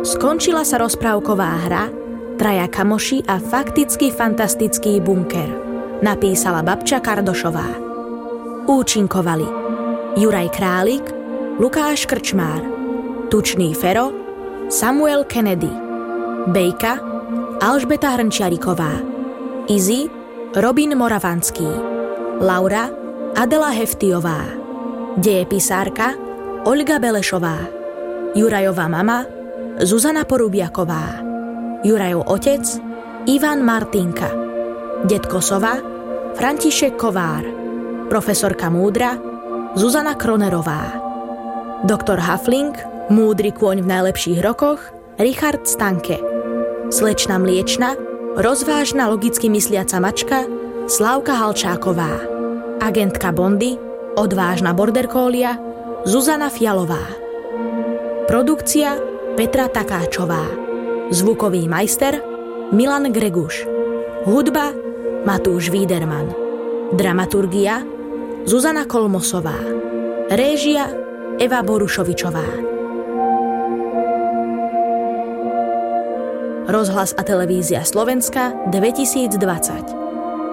Skončila sa rozprávková hra Traja kamoši a fakticky fantastický bunker. Napísala babča Kardošová. Účinkovali Juraj Králik, Lukáš Krčmár, Tučný Fero, Samuel Kennedy, Bejka, Alžbeta Hrnčiariková, Izzy, Robin Moravanský, Laura, Adela Heftiová, dejepisárka Olga Belešová, Jurajová mama Zuzana Porubiaková, Jurajov otec Ivan Martinka, detko Sova František Kovár, profesorka Múdra Zuzana Kronerová, doktor Hafling, múdry kôň v najlepších rokoch Richard Stanke, slečna Mliečna, rozvážna logicky mysliaca mačka Slávka Halčáková, agentka Bondy, odvážna borderkólia Zuzana Fialová. Produkcia Petra Takáčová, zvukový majster Milan Greguš, hudba Matúš Víderman, dramaturgia Zuzana Kolmosová, réžia Eva Borušovičová. Rozhlas a televízia Slovenska 2020.